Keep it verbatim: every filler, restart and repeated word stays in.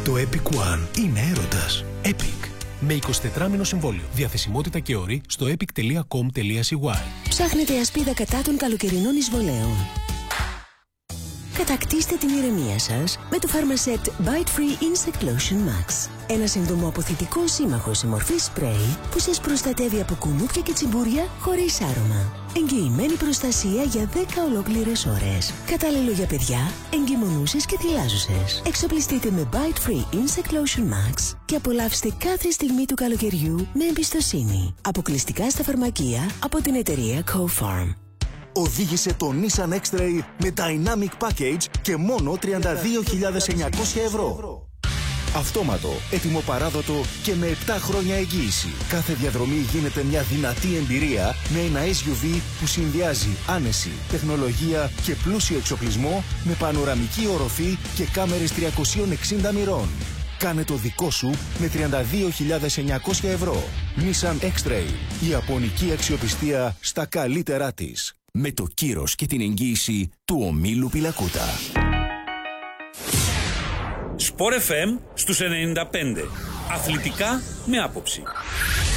Το Epic One είναι έρωτας. Epic. Με εικοσιτετράμηνο συμβόλαιο. Διαθεσιμότητα και όροι στο epic τελεία com τελεία c y. Ψάχνετε ασπίδα κατά των καλοκαιρινών εισβολέων? Κατακτήστε την ηρεμία σας με το Pharmasect Bite Free Insect Lotion Max. Ένα συντομοαποθητικό σύμμαχο σε μορφή σπρέι που σας προστατεύει από κουνούπια και τσιμπούρια χωρίς άρωμα. Εγγυημένη προστασία για δέκα ολόκληρες ώρες. Κατάλληλο για παιδιά, εγκυμονούσες και θυλάζουσες. Εξοπλιστείτε με Bite Free Insect Lotion Max και απολαύστε κάθε στιγμή του καλοκαιριού με εμπιστοσύνη. Αποκλειστικά στα φαρμακεία από την εταιρεία Co-Farm. Οδήγησε το Nissan X-Trail με Dynamic Package και μόνο τριάντα δύο χιλιάδες εννιακόσια ευρώ. Αυτόματο, έτοιμο παράδοτο και με επτά χρόνια εγγύηση. Κάθε διαδρομή γίνεται μια δυνατή εμπειρία με ένα ες γιου βι που συνδυάζει άνεση, τεχνολογία και πλούσιο εξοπλισμό με πανοραμική οροφή και κάμερες τριακόσια εξήντα μοιρών. Κάνε το δικό σου με τριάντα δύο χιλιάδες εννιακόσια ευρώ. Nissan X-Trail, η ιαπωνική αξιοπιστία στα καλύτερά της. Με το κύρος και την εγγύηση του ομίλου Πιλακούτα. Sport εφ εμ στους ενενήντα πέντε. Αθλητικά με άποψη.